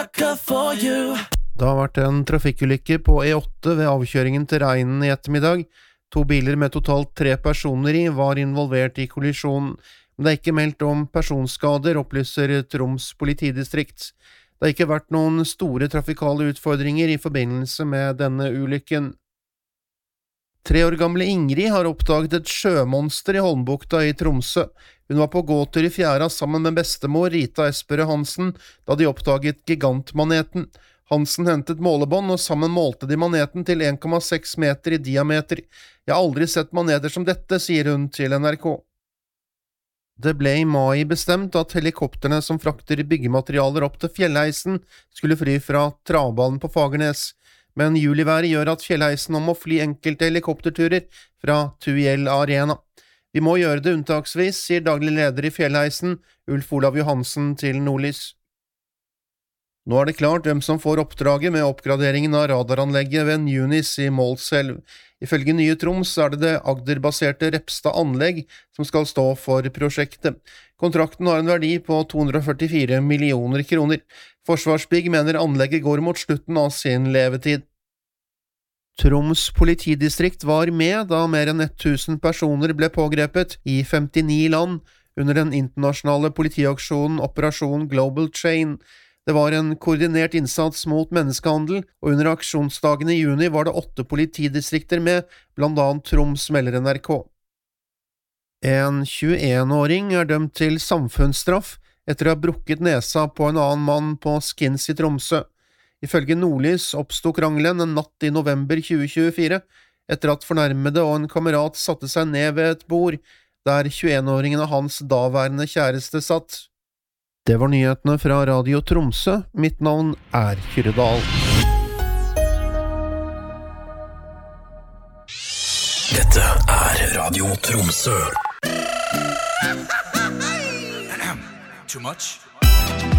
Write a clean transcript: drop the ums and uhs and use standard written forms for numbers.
sucker for you. Det har vært en trafikkulykke på E8 ved avkjøringen til Reinen i ettermiddag. 2 biler med totalt 3 personer i var involvert i kollisjonen, men det er ikke meldt om personskader, opplyser Troms politidistrikt. Det har ikke vært noen store trafikale utfordringer i forbindelse med denne ulykken. 3 år gamle Ingrid har oppdaget et sjømonster i Holmbukta i Tromsø. Hun var på gåtur i fjæra sammen med bestemor Rita Esperøe Hansen da de oppdaget gigantmaneten. Hansen hentet målebånd, og sammen målte de maneten til 1,6 meter i diameter. Jeg har aldri sett maneter som dette, sier hun til NRK. Det ble i mai bestemt at helikopterne som frakter byggematerialer opp til fjellheisen skulle fly fra travbanen på Fagernes, men juliværet gjør at fjellheisen må fly enkelte helikopterturer fra Tuiel Arena. Vi må gjøre det unntaksvis, sier daglig leder i fjellheisen, Ulf Olav Johansen til Nordlys. Nå er det klart hvem som får oppdraget med oppgraderingen av radaranlegget ved Nunis i Målselv. Ifølge Nye Troms er det Agder-baserte Repstad Anlegg som skal stå for prosjektet. Kontrakten har en verdi på 244 millioner kroner. Forsvarsbygg mener anlegget går mot slutten av sin levetid. Troms politidistrikt var med da mer enn 1000 personer ble pågrepet i 59 land under den internasjonale politiaksjonen Operasjon Global Chain. Det var en koordinert innsats mot menneskehandel, og under aksjonsdagen i juni var det 8 politidistrikter med, blant annet Troms, melder NRK. En 21-åring er dømt til samfunnsstraff etter å ha brukket nesa på en annen mann på Skins i Tromsø. Ifølge Nordlys oppstod krangelen en natt i november 2024, etter at fornærmede og en kamerat satte seg ned ved et bord, der 21-åringen og hans daværende kjæreste satt. Det var nyhetene fra Radio Tromsø. Mitt navn er Kyrdal. Dette er Radio Tromsø. Too much?